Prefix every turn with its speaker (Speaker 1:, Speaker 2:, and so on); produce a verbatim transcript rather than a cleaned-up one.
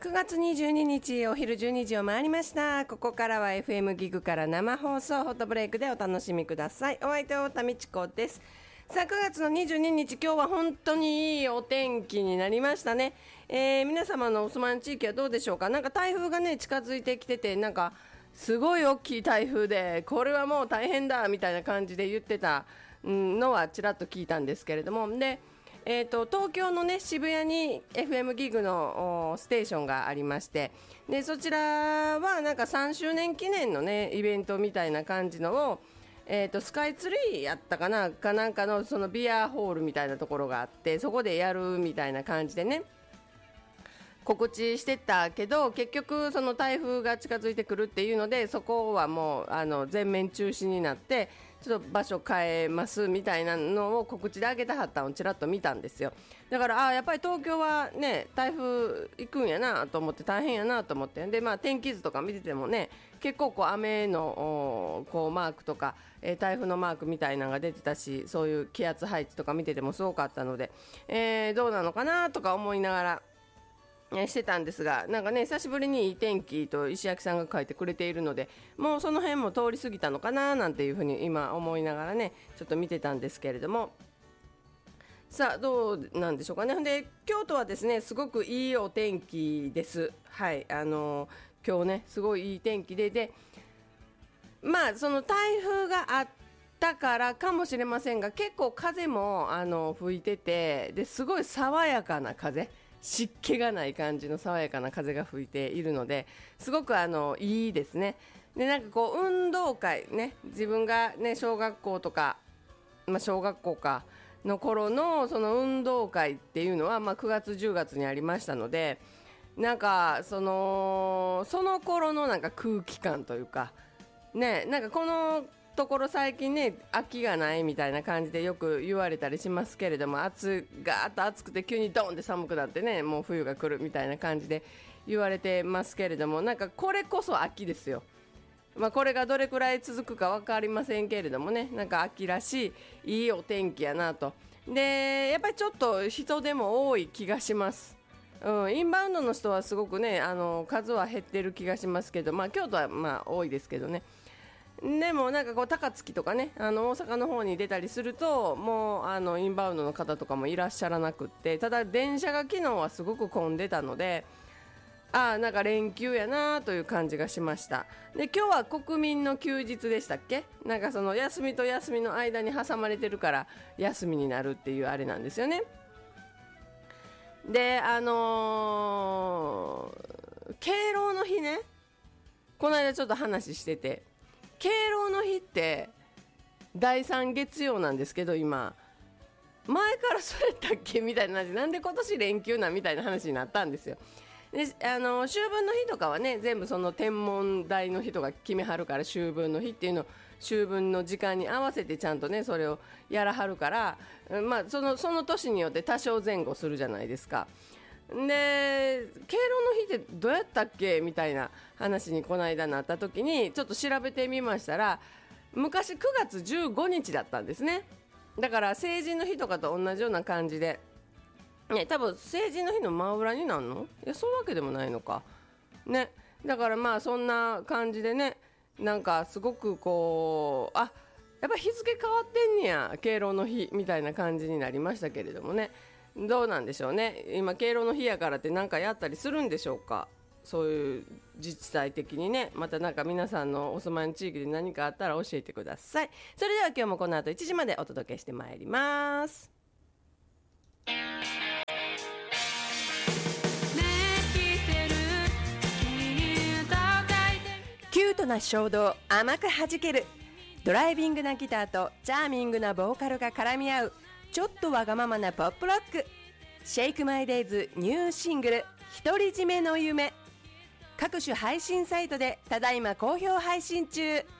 Speaker 1: くがつにじゅうににちお昼じゅうにじを回りました。ここからは エフエム ギグから生放送ホットブレイクでお楽しみください。お相手は太田美智子です。さあくがつのにじゅうににち、今日は本当にいいお天気になりましたね。えー、皆様のお住まいの地域はどうでしょうか。なんか台風がね近づいてきてて、なんかすごい大きい台風でこれはもう大変だみたいな感じで言ってたのはちらっと聞いたんですけれども、でえー、と東京の、ね、渋谷に エフエム ギグのステーションがありまして、でそちらはなんかさんしゅうねん記念の、ね、イベントみたいな感じのを、えー、とスカイツリーやったかなかなんかのそのビアホールみたいなところがあって、そこでやるみたいな感じでね告知してたけど、結局その台風が近づいてくるっていうので、そこはもうあの全面中止になってちょっと場所変えますみたいなのを告知で上げたはったのをちらっと見たんですよ。だからあやっぱり東京はね台風行くんやなと思って、大変やなと思って、で、まあ、天気図とか見ててもね結構こう雨のこうマークとか、えー、台風のマークみたいなのが出てたし、そういう気圧配置とか見ててもすごかったので、えー、どうなのかなとか思いながらしてたんですが、なんかね久しぶりにいい天気と石焼さんが書いてくれているので、もうその辺も通り過ぎたのかななんていうふうに今思いながらねちょっと見てたんですけれども、さあどうなんでしょうかね。で京都はですねすごくいいお天気です。はい、あのー、今日ねすごいいい天気で、でまあその台風があったからかもしれませんが、結構風もあの吹いてて、ですごい爽やかな風、湿気がない感じの爽やかな風が吹いているので、すごくあのいいですね。でなんかこう運動会ね、自分がね小学校とか、まあ、小学校かの頃のその運動会っていうのは、まあ、くがつじゅうがつにありましたので、なんかそのその頃のなんか空気感というかね、なんかこのところ最近ね秋がないみたいな感じでよく言われたりしますけれども、暑ガーッと暑くて急にドンって寒くなってね、もう冬が来るみたいな感じで言われてますけれども、なんかこれこそ秋ですよ。まあ、これがどれくらい続くか分かりませんけれどもね、なんか秋らしいいいお天気やなと。でやっぱりちょっと人でも多い気がします。うん、インバウンドの人はすごくねあの数は減ってる気がしますけど、まあ、京都はまあ多いですけどね。でもなんかこう高槻とかねあの大阪の方に出たりすると、もうあのインバウンドの方とかもいらっしゃらなくって、ただ電車が昨日はすごく混んでたので、あなんか連休やなという感じがしました。で今日は国民の休日でしたっけ。なんかその休みと休みの間に挟まれてるから休みになるっていうあれなんですよね。であのー、敬老の日ね、この間ちょっと話してて、敬老の日ってだいさん月曜なんですけど、今前からそれだっけみたいな話、なんで今年連休なんみたいな話になったんですよ。であの秋分の日とかはね全部その天文台の人が決めはるから、秋分の日っていうのを秋分の時間に合わせてちゃんとねそれをやらはるから、まあ、その、その年によって多少前後するじゃないですか。で敬老の日ってどうやったっけみたいな話にこの間なった時にちょっと調べてみましたら、昔くがつじゅうごにちだったんですね。だから成人の日とかと同じような感じで、ね、多分成人の日の真裏になるの？いやそういうわけでもないのかね。だからまあそんな感じでね、なんかすごくこうあやっぱ日付変わってんねや敬老の日みたいな感じになりましたけれどもね、どうなんでしょうね。今敬老の日やからって何かやったりするんでしょうか。そういう自治体的にね、またなんか皆さんのお住まいの地域で何かあったら教えてください。それでは今日もこの後いちじまでお届けしてまいります。キュートな衝動甘く弾けるドライビングなギターとチャーミングなボーカルが絡み合うちょっとわがままなポップロック、シェイクマイデイズニューシングル独り占めの夢、各種配信サイトでただいま好評配信中。